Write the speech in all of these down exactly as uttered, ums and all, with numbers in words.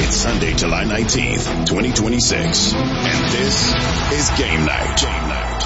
It's Sunday, July nineteenth, twenty twenty-six. And this is Game Night. Game Night.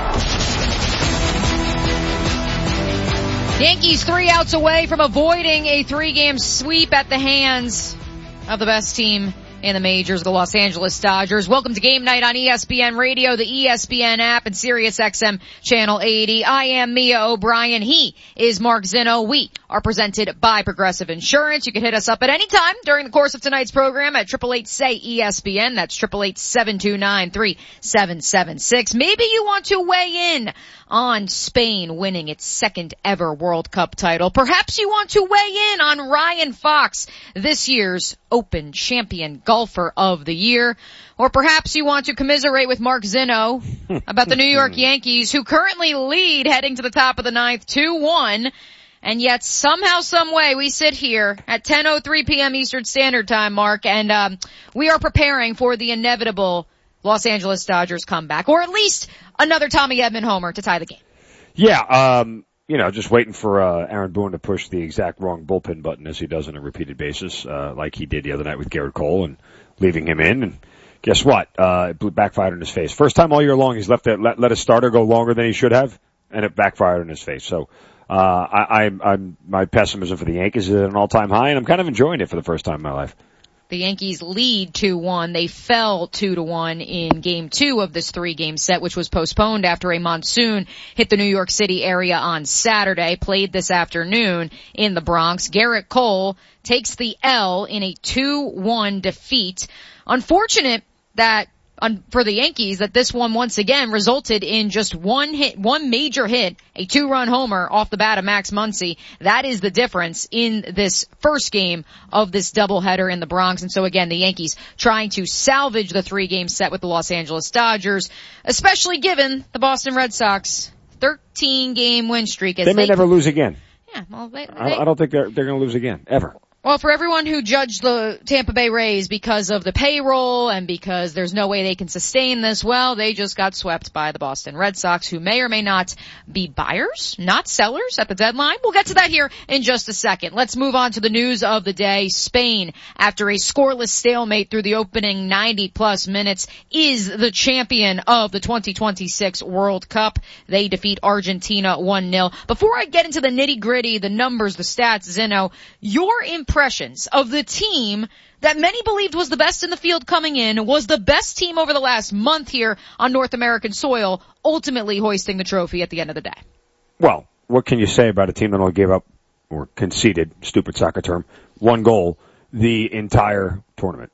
Yankees three outs away from avoiding a three-game sweep at the hands of the best team in the majors, the Los Angeles Dodgers. Welcome to Game Night on E S P N Radio, the E S P N app, and Sirius X M Channel eighty. I am Mia O'Brien. He is Mark Zinno. We are presented by Progressive Insurance. You can hit us up at any time during the course of tonight's program at eight eight eight, S A Y, E S P N. That's eight eight eight, seven two nine, three seven seven six. Maybe you want to weigh in on Spain winning its second ever World Cup title. Perhaps you want to weigh in on Ryan Fox, this year's Open champion golfer of the year. Or perhaps you want to commiserate with Mark Zinno about the New York Yankees, who currently lead heading to the top of the ninth two one. And yet somehow, some way, we sit here at ten oh three p.m. Eastern Standard Time, Mark, and um, we are preparing for the inevitable Los Angeles Dodgers comeback, or at least another Tommy Edman homer to tie the game. Yeah, um, you know, just waiting for uh, Aaron Boone to push the exact wrong bullpen button, as he does on a repeated basis, uh, like he did the other night with Garrett Cole, and leaving him in. And guess what? Uh, it backfired in his face. First time all year long he's left it, let, let a starter go longer than he should have, and it backfired in his face. So uh, I, I'm, I'm my pessimism for the Yankees is at an all-time high, and I'm kind of enjoying it for the first time in my life. The Yankees lead two one. They fell two to one in game two of this three-game set, which was postponed after a monsoon hit the New York City area on Saturday. Played this afternoon in the Bronx. Garrett Cole takes the L in a two one defeat. Unfortunate that Um, for the Yankees that this one once again resulted in just one hit, one major hit, a two-run homer off the bat of Max Muncy. That is the difference in this first game of this doubleheader in the Bronx. And so again, the Yankees trying to salvage the three-game set with the Los Angeles Dodgers, especially given the Boston Red Sox thirteen-game win streak. As they may they never lose again. Yeah, well, they, they, I, I don't think they're they're going to lose again ever. Well, for everyone who judged the Tampa Bay Rays because of the payroll and because there's no way they can sustain this, well, they just got swept by the Boston Red Sox, who may or may not be buyers, not sellers at the deadline. We'll get to that here in just a second. Let's move on to the news of the day. Spain, after a scoreless stalemate through the opening ninety plus minutes, is the champion of the twenty twenty-six World Cup. They defeat Argentina one nil. Before I get into the nitty-gritty, the numbers, the stats, Zinno, your impression impressions of the team that many believed was the best in the field coming in, was the best team over the last month here on North American soil, ultimately hoisting the trophy at the end of the day. Well, what can you say about a team that only gave up, or conceded, stupid soccer term, one goal the entire tournament?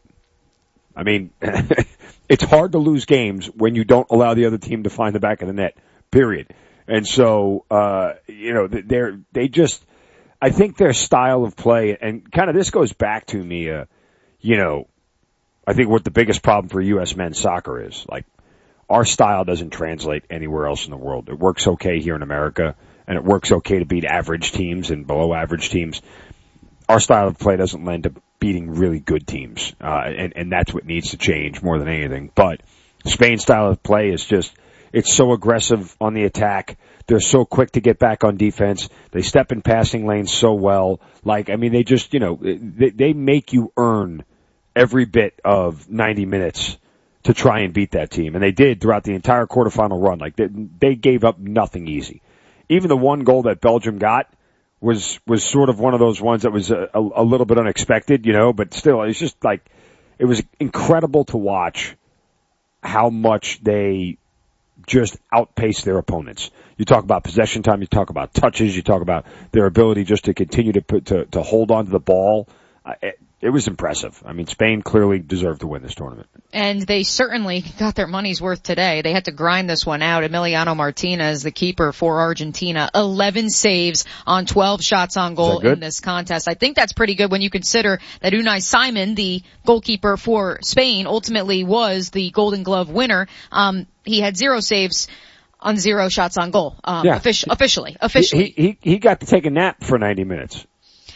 I mean, it's hard to lose games when you don't allow the other team to find the back of the net, period. And so, uh, you know, they're, they just, I think their style of play, and kind of this goes back to me, uh, you know, I think what the biggest problem for U S men's soccer is. Like, our style doesn't translate anywhere else in the world. It works okay here in America, and it works okay to beat average teams and below average teams. Our style of play doesn't lend to beating really good teams, uh, and, and that's what needs to change more than anything. But Spain's style of play is just, it's so aggressive on the attack. They're so quick to get back on defense. They step in passing lanes so well. Like, I mean, they just, you know, they, they make you earn every bit of ninety minutes to try and beat that team. And they did throughout the entire quarterfinal run. Like, they, they gave up nothing easy. Even the one goal that Belgium got was, was sort of one of those ones that was a, a, a little bit unexpected, you know, but still, it's just like, it was incredible to watch how much they just outpace their opponents. You talk about possession time, you talk about touches, you talk about their ability just to continue to put, to, to hold on to the ball. Uh, it, it was impressive. I mean, Spain clearly deserved to win this tournament. And they certainly got their money's worth today. They had to grind this one out. Emiliano Martinez, the keeper for Argentina, eleven saves on twelve shots on goal in this contest. I think that's pretty good when you consider that Unai Simon, the goalkeeper for Spain, ultimately was the Golden Glove winner. Um, he had zero saves on zero shots on goal. Um, yeah. offici- officially, officially. He, he, he got to take a nap for ninety minutes.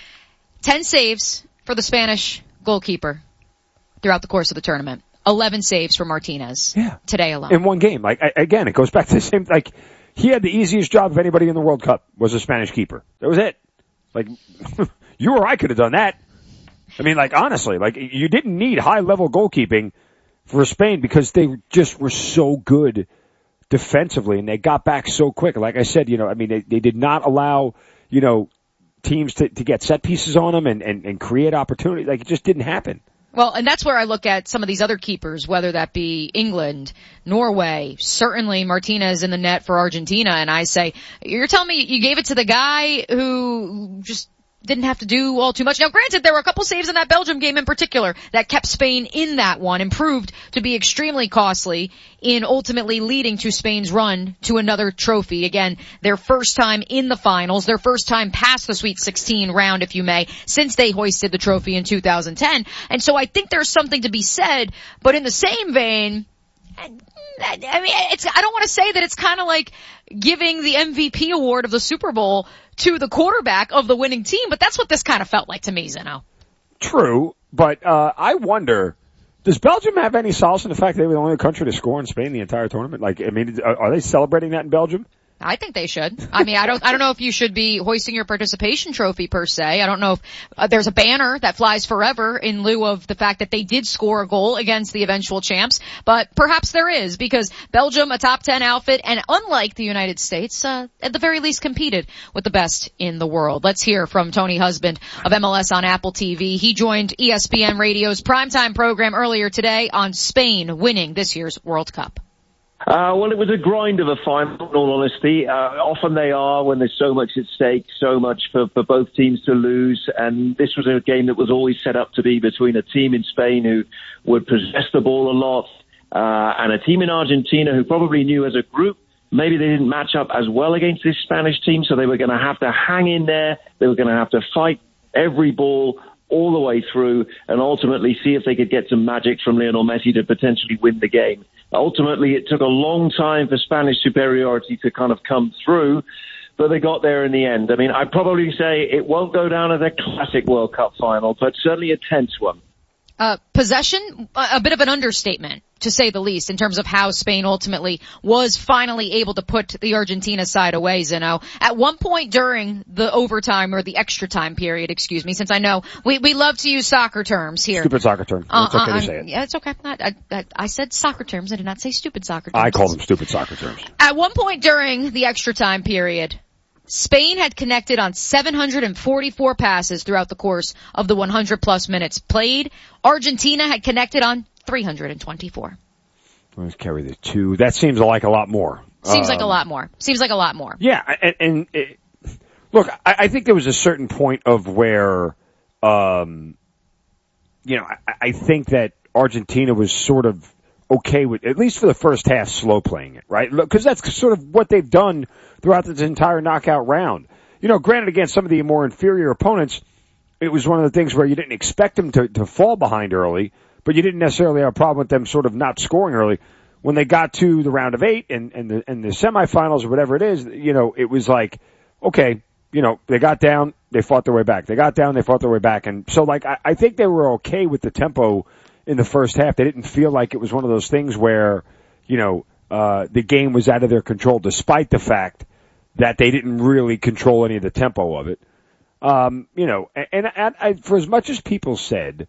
Ten saves for the Spanish goalkeeper throughout the course of the tournament. Eleven saves for Martinez. Yeah. Today alone. In one game. Like, I, again, it goes back to the same, like, he had the easiest job of anybody in the World Cup, was a Spanish keeper. That was it. Like, you or I could have done that. I mean, like, honestly, like, you didn't need high-level goalkeeping for Spain because they just were so good defensively, and they got back so quick. Like I said, you know, I mean, they, they did not allow, you know, teams to, to get set pieces on them and, and, and create opportunity. Like, it just didn't happen. Well, and that's where I look at some of these other keepers, whether that be England, Norway, certainly Martinez in the net for Argentina, and I say, you're telling me you gave it to the guy who just didn't have to do all too much. Now, granted, there were a couple saves in that Belgium game in particular that kept Spain in that one and proved to be extremely costly in ultimately leading to Spain's run to another trophy. Again, their first time in the finals, their first time past the Sweet sixteen round, if you may, since they hoisted the trophy in two thousand ten. And so I think there's something to be said, but in the same vein, I mean, it's, I don't want to say that it's kind of like giving the M V P award of the Super Bowl to the quarterback of the winning team, but that's what this kind of felt like to me, Zeno. True, but uh I wonder, does Belgium have any solace in the fact that they were the only country to score in Spain the entire tournament? Like, I mean, are they celebrating that in Belgium? I think they should. I mean, I don't, I don't know if you should be hoisting your participation trophy per se. I don't know if uh, there's a banner that flies forever in lieu of the fact that they did score a goal against the eventual champs, but perhaps there is, because Belgium, a top ten outfit, and unlike the United States, uh, at the very least competed with the best in the world. Let's hear from Tony Husband of M L S on Apple T V. He joined E S P N Radio's primetime program earlier today on Spain winning this year's World Cup. Uh, well, it was a grind of a final, in all honesty. Uh, often they are when there's so much at stake, so much for, for both teams to lose. And this was a game that was always set up to be between a team in Spain who would possess the ball a lot, uh, and a team in Argentina who probably knew as a group maybe they didn't match up as well against this Spanish team, so they were going to have to hang in there. They were going to have to fight every ball all the way through and ultimately see if they could get some magic from Lionel Messi to potentially win the game. Ultimately, it took a long time for Spanish superiority to kind of come through, but they got there in the end. I mean, I'd probably say it won't go down as a classic World Cup final, but certainly a tense one. Uh, possession, a bit of an understatement, to say the least, in terms of how Spain ultimately was finally able to put the Argentina side away, Zeno. At one point during the overtime, or the extra time period, excuse me, since I know we, we love to use soccer terms here. Stupid soccer term. Uh, it's okay uh, to say it. Yeah, it's okay. I, I, I said soccer terms. I did not say stupid soccer terms. I call them stupid soccer terms. At one point during the extra time period, Spain had connected on seven hundred forty-four passes throughout the course of the one hundred plus minutes played. Argentina had connected on three hundred twenty-four. Let's carry the two. That seems like a lot more. Seems um, like a lot more. Seems like a lot more. Yeah, and, and it, look, I, I think there was a certain point of where, um, you know, I, I think that Argentina was sort of okay with, at least for the first half, slow playing it, right? Because that's sort of what they've done throughout this entire knockout round. You know, granted, against some of the more inferior opponents, it was one of the things where you didn't expect them to, to fall behind early, but you didn't necessarily have a problem with them sort of not scoring early. When they got to the round of eight and, and the, and the semifinals or whatever it is, you know, it was like, okay, you know, they got down, they fought their way back. They got down, they fought their way back. And so, like, I, I think they were okay with the tempo in the first half. They didn't feel like it was one of those things where, you know, uh, the game was out of their control, despite the fact that they didn't really control any of the tempo of it. Um, you know, and, and, and I, for as much as people said,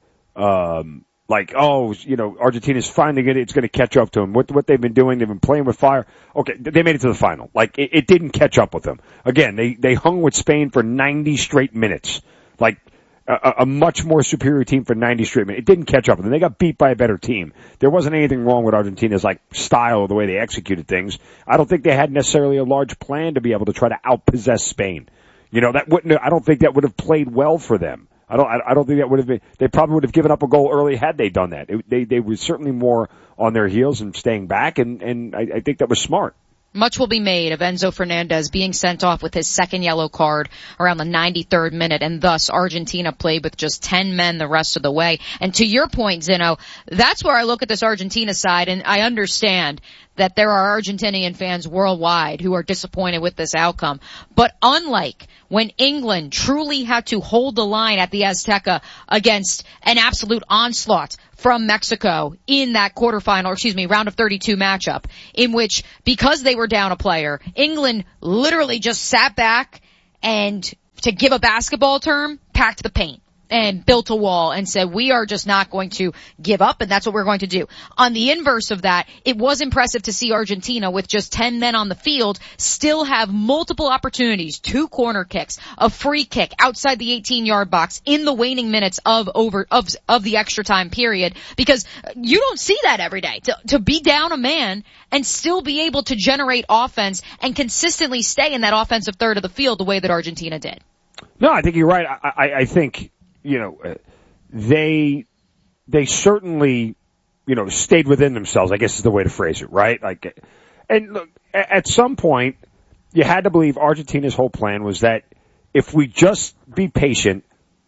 um, like, oh, you know, Argentina's finally gonna, it's gonna catch up to them. What, what they've been doing, they've been playing with fire. Okay, they made it to the final. Like, it, it didn't catch up with them. Again, they, they hung with Spain for ninety straight minutes. Like, a, a much more superior team for ninety straight minutes. It didn't catch up with them. They got beat by a better team. There wasn't anything wrong with Argentina's, like, style or the way they executed things. I don't think they had necessarily a large plan to be able to try to outpossess Spain. You know, that wouldn't, I don't think that would have played well for them. I don't, I don't think that would have been, they probably would have given up a goal early had they done that. It, they, they were certainly more on their heels and staying back, and, and I, I think that was smart. Much will be made of Enzo Fernandez being sent off with his second yellow card around the ninety-third minute, and thus Argentina played with just ten men the rest of the way. And to your point, Zeno, that's where I look at this Argentina side, and I understand that there are Argentinian fans worldwide who are disappointed with this outcome. But unlike when England truly had to hold the line at the Azteca against an absolute onslaught from Mexico in that quarterfinal, or excuse me, round of thirty-two matchup, in which, because they were down a player, England literally just sat back and, to give a basketball term, packed the paint. and built a wall and said, we are just not going to give up, and that's what we're going to do. On the inverse of that, it was impressive to see Argentina, with just ten men on the field, still have multiple opportunities, two corner kicks, a free kick outside the eighteen-yard box in the waning minutes of over of of the extra time period, because you don't see that every day. To, to be down a man and still be able to generate offense and consistently stay in that offensive third of the field the way that Argentina did. No, I think you're right. I, I, I think, you know, they, they certainly, you know, stayed within themselves, I guess is the way to phrase it, right? Like, and look, at some point, you had to believe Argentina's whole plan was that if we just be patient,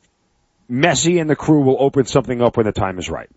Messi and the crew will open something up when the time is right.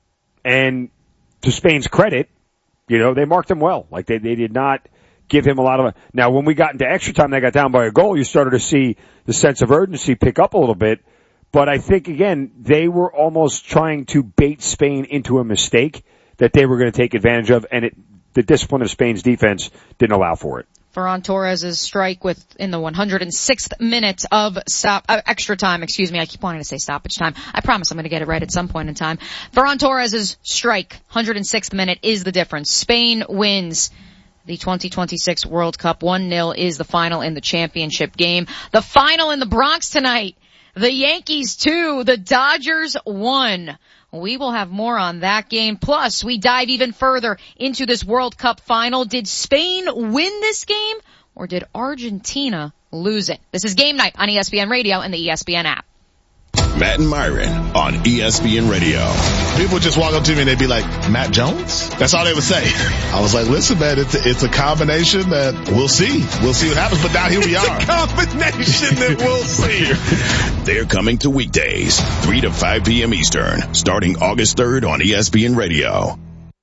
And to Spain's credit, you know, they marked him well. Like, they, they did not give him a lot of a, now when we got into extra time, they got down by a goal, you started to see the sense of urgency pick up a little bit. But I think, again, they were almost trying to bait Spain into a mistake that they were going to take advantage of, and it, the discipline of Spain's defense didn't allow for it. Ferran Torres' strike with in the one hundred sixth minute of stop uh, extra time. Excuse me, I keep wanting to say stoppage time. I promise I'm going to get it right at some point in time. Ferran Torres' strike, one hundred sixth minute, is the difference. Spain wins the twenty twenty-six World Cup. one nil is the final in the championship game. The final in the Bronx tonight. The Yankees two, the Dodgers one. We will have more on that game. Plus, we dive even further into this World Cup final. Did Spain win this game, or did Argentina lose it? This is Game Night on E S P N Radio and the E S P N app. Matt and Myron on E S P N Radio. People just walk up to me and they'd be like, Matt Jones? That's all they would say. I was like, listen, man, it's a, it's a combination that we'll see. We'll see what happens, but now here we it's are. It's a combination that we'll see. They're coming to weekdays, three to five p.m. Eastern, starting August third on E S P N Radio.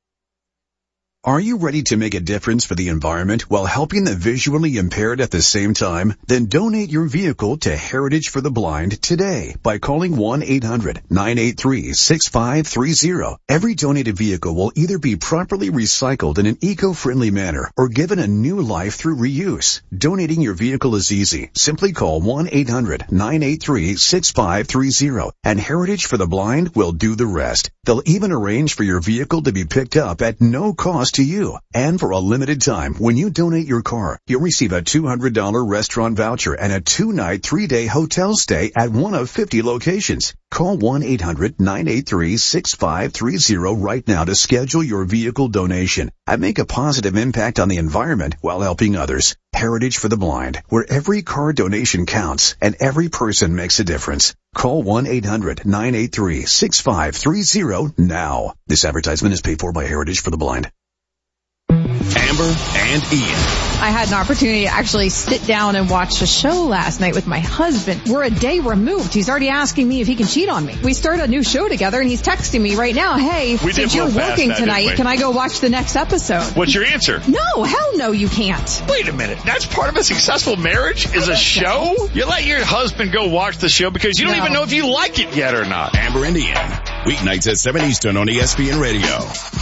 Are you ready to make a difference for the environment while helping the visually impaired at the same time? Then donate your vehicle to Heritage for the Blind today by calling one eight hundred nine eight three six five three zero. Every donated vehicle will either be properly recycled in an eco-friendly manner or given a new life through reuse. Donating your vehicle is easy. Simply call one eight hundred nine eight three six five three zero and Heritage for the Blind will do the rest. They'll even arrange for your vehicle to be picked up at no cost to you. And for a limited time, when you donate your car, you'll receive a two hundred dollars restaurant voucher and a two-night, three-day hotel stay at one of fifty locations. Call one eight hundred nine eight three six five three zero right now to schedule your vehicle donation and make a positive impact on the environment while helping others. Heritage for the Blind, where every car donation counts and every person makes a difference. Call one eight hundred nine eight three six five three zero now. This advertisement is paid for by Heritage for the Blind. Amber and Ian. I had an opportunity to actually sit down and watch a show last night with my husband. We're a day removed. He's already asking me if he can cheat on me. We started a new show together and he's texting me right now, hey, we since you're working that, tonight, can I go watch the next episode? What's your answer? No, hell no, you can't. Wait a minute. That's part of a successful marriage is a show? So. You let your husband go watch the show because you don't no. even know if you like it yet or not. Amber and Ian. Weeknights at seven Eastern on E S P N Radio.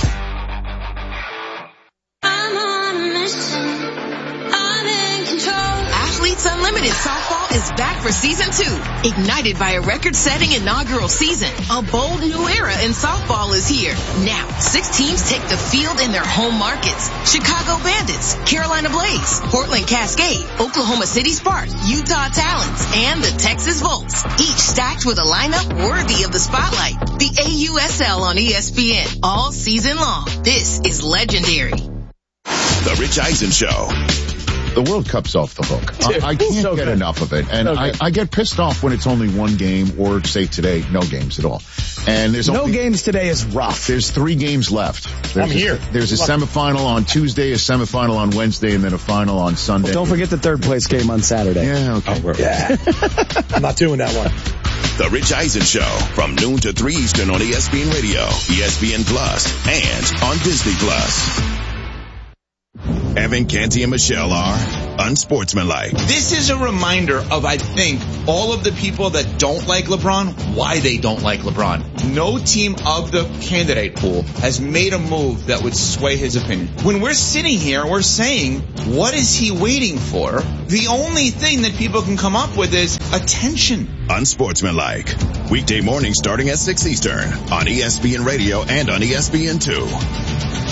Unlimited Softball is back for season two. Ignited by a record-setting inaugural season, a bold new era in softball is here. Now, six teams take the field in their home markets. Chicago Bandits, Carolina Blaze, Portland Cascade, Oklahoma City Sparks, Utah Talons, and the Texas Volts. Each stacked with a lineup worthy of the spotlight. The A U S L on E S P N all season long. This is legendary. The Rich Eisen Show. The World Cup's off the hook. I, I can't so get good. enough of it. And so I, I get pissed off when it's only one game or, say, today, no games at all. And there's No only, games today is rough. There's three games left. There's I'm here. A, there's a semifinal on Tuesday, a semifinal on Wednesday, and then a final on Sunday. Well, don't forget the third place game on Saturday. Yeah, okay. Oh, yeah. I'm not doing that one. The Rich Eisen Show from noon to three Eastern on E S P N Radio, E S P N Plus, and on Disney Plus. Evan, Canty, and Michelle are unsportsmanlike. This is a reminder of, I think, all of the people that don't like LeBron, why they don't like LeBron. No team of the candidate pool has made a move that would sway his opinion. When we're sitting here, we're saying, what is he waiting for? The only thing that people can come up with is attention. Unsportsmanlike. Weekday morning starting at six Eastern on E S P N Radio and on E S P N two.